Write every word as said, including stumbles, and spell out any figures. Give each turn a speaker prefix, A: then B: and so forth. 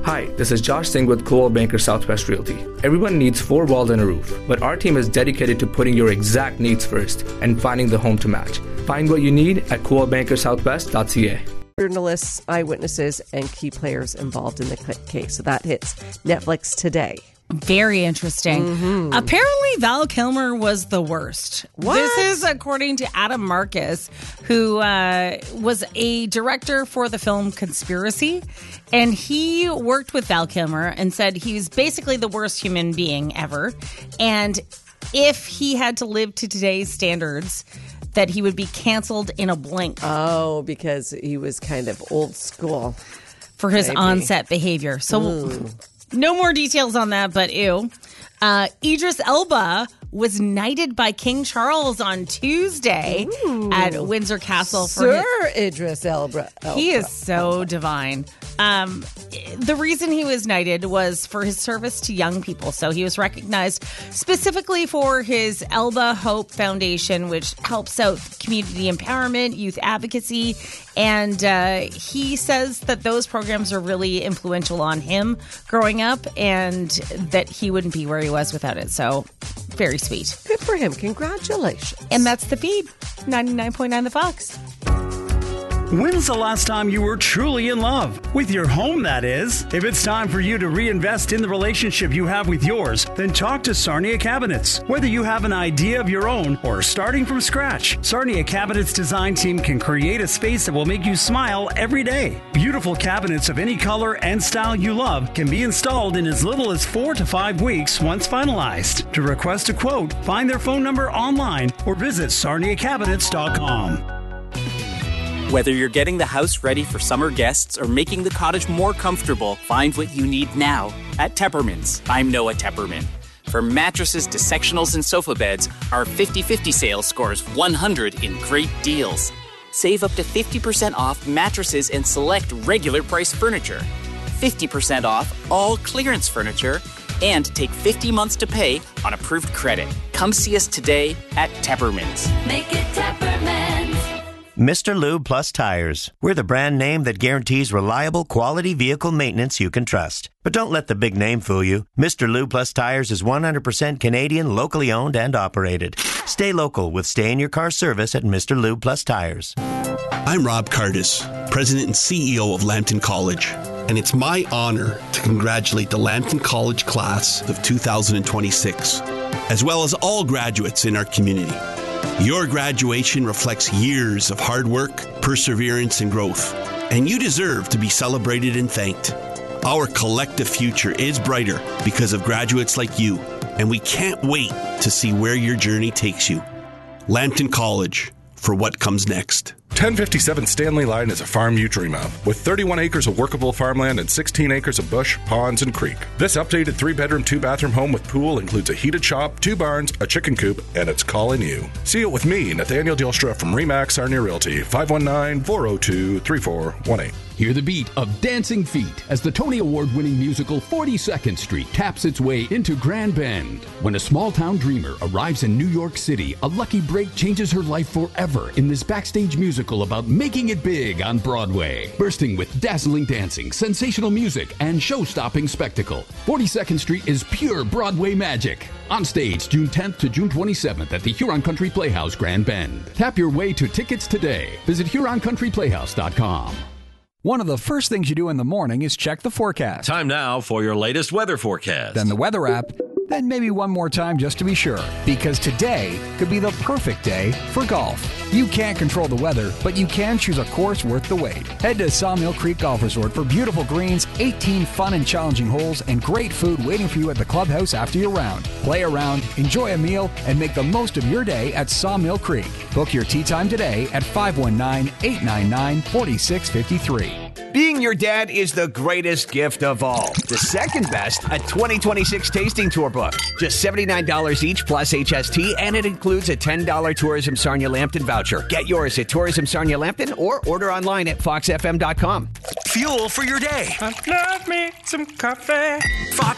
A: Hi, this is Josh Singh with Coldwell Banker Southwest Realty. Everyone needs four walls and a roof, but our team is dedicated to putting your exact needs first and finding the home to match. Find what you need at coldwell banker southwest dot c a.
B: Journalists, eyewitnesses, and key players involved in the case. So that hits Netflix today.
C: Very interesting. Mm-hmm. Apparently, Val Kilmer was the worst.
B: What?
C: This is according to Adam Marcus, who uh, was a director for the film Conspiracy. And he worked with Val Kilmer and said he was basically the worst human being ever. And if he had to live to today's standards, that he would be canceled in a blink.
B: Oh, because he was kind of old school.
C: For his
B: Maybe.
C: on-set behavior. So... Ooh. No more details on that, but ew. Uh, Idris Elba was knighted by King Charles on Tuesday Ooh. At Windsor Castle. For
B: Sir
C: his,
B: Idris Elba. Elba.
C: He is so divine. Um, the reason he was knighted was for his service to young people. So he was recognized specifically for his Elba Hope Foundation, which helps out community empowerment, youth advocacy. And uh, he says that those programs are really influential on him growing up and that he wouldn't be where he was without it. So very sweet.
B: Good for him. Congratulations.
C: And that's the feed. ninety-nine point nine The Fox.
D: When's the last time you were truly in love? With your home, that is. If it's time for you to reinvest in the relationship you have with yours, then talk to Sarnia Cabinets. Whether you have an idea of your own or starting from scratch, Sarnia Cabinets design team can create a space that will make you smile every day. Beautiful cabinets of any color and style you love can be installed in as little as four to five weeks once finalized. To request a quote, find their phone number online or visit sarnia cabinets dot com.
E: Whether you're getting the house ready for summer guests or making the cottage more comfortable, find what you need now at Tepperman's. I'm Noah Tepperman. From mattresses to sectionals and sofa beds, our fifty-fifty sale scores one hundred in great deals. Save up to fifty percent off mattresses and select regular price furniture. fifty percent off all clearance furniture and take fifty months to pay on approved credit. Come see us today at Tepperman's.
F: Make it Tepperman's.
G: Mister Lube Plus Tires. We're the brand name that guarantees reliable, quality vehicle maintenance you can trust. But don't let the big name fool you. Mister Lube Plus Tires is one hundred percent Canadian, locally owned and operated. Stay local with stay-in-your-car service at Mister Lube Plus Tires.
H: I'm Rob Cardis, President and C E O of Lambton College. And it's my honor to congratulate the Lambton College class of two thousand twenty-six, as well as all graduates in our community. Your graduation reflects years of hard work, perseverance, and growth, and you deserve to be celebrated and thanked. Our collective future is brighter because of graduates like you, and we can't wait to see where your journey takes you. Lambton College, for what comes next.
I: ten fifty-seven Stanley Line is a farm you dream of, with thirty-one acres of workable farmland and sixteen acres of bush, ponds, and creek. This updated three-bedroom, two-bathroom home with pool includes a heated shop, two barns, a chicken coop, and it's calling you. See it with me, Nathaniel Dilstra from Remax Sarnia Realty, five one nine, four oh two, three four one eight.
J: Hear the beat of Dancing Feet as the Tony Award-winning musical forty-second Street taps its way into Grand Bend. When a small-town dreamer arrives in New York City, a lucky break changes her life forever in this backstage musical about making it big on Broadway. Bursting with dazzling dancing, sensational music, and show-stopping spectacle, forty-second Street is pure Broadway magic. On stage June tenth to June twenty-seventh at the Huron Country Playhouse, Grand Bend. Tap your way to tickets today. Visit huron country playhouse dot com.
K: One of the first things you do in the morning is check the forecast.
L: Time now for your latest weather forecast.
K: Then the weather app. Then maybe one more time just to be sure. Because today could be the perfect day for golf. You can't control the weather, but you can choose a course worth the wait. Head to Sawmill Creek Golf Resort for beautiful greens, eighteen fun and challenging holes, and great food waiting for you at the clubhouse after your round. Play around, enjoy a meal, and make the most of your day at Sawmill Creek. Book your tee time today at five one nine, eight nine nine, four six five three.
M: Being your dad is the greatest gift of all. The second best, a twenty twenty-six tasting tour book. Just seventy-nine dollars each plus H S T, and it includes a ten dollars Tourism Sarnia Lambton voucher. Get yours at Tourism Sarnia Lambton or order online at fox f m dot com.
N: Fuel for your day.
O: I love me some coffee.
N: Fox